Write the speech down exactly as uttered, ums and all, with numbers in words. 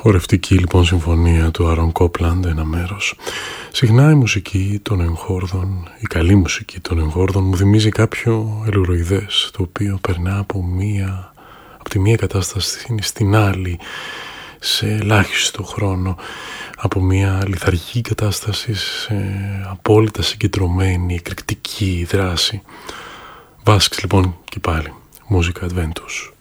Χορευτική λοιπόν συμφωνία του Άρον Κόπλαντ, ένα μέρος. Συχνά η μουσική των εγχόρδων, η καλή μουσική των εγχόρδων μου θυμίζει κάποιο ελουροειδές, το οποίο περνά από, μία, από τη μία κατάσταση στην άλλη σε ελάχιστο χρόνο, από μια λιθαργική κατάσταση σε απόλυτα συγκεντρωμένη, εκρηκτική δράση. Βάσκς λοιπόν και πάλι, Musica Adventus.